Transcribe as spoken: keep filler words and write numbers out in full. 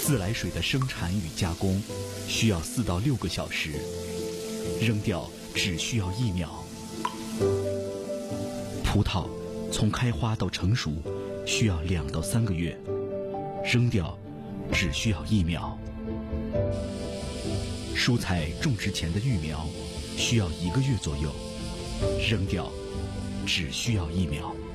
自来水的生产与加工需要四到六个小时，扔掉只需要一秒。葡萄从开花到成熟需要两到三个月，扔掉只需要一秒。蔬菜种植前的育苗需要一个月左右，扔掉只需要一秒。